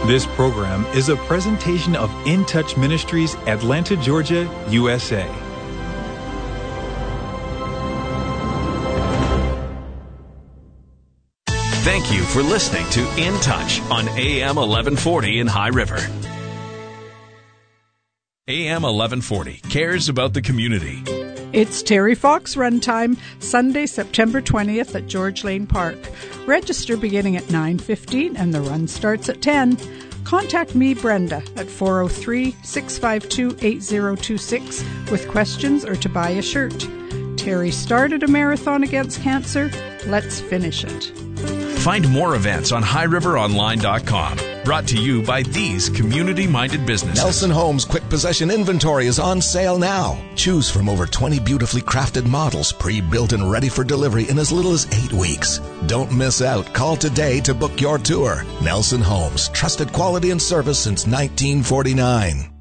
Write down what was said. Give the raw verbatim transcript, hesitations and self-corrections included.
This program is a presentation of In Touch Ministries, Atlanta, Georgia, U S A. Thank you for listening to In Touch on A M eleven forty in High River. A M eleven forty cares about the community. It's Terry Fox Runtime, Sunday, September twentieth at George Lane Park. Register beginning at nine fifteen and the run starts at ten. Contact me, Brenda, at four oh three, six five two, eight oh two six with questions or to buy a shirt. Terry started a marathon against cancer. Let's finish it. Find more events on high river online dot com. Brought to you by these community-minded businesses. Nelson Homes Quick Possession Inventory is on sale now. Choose from over twenty beautifully crafted models, pre-built and ready for delivery in as little as eight weeks. Don't miss out. Call today to book your tour. Nelson Homes, trusted quality and service since nineteen forty-nine.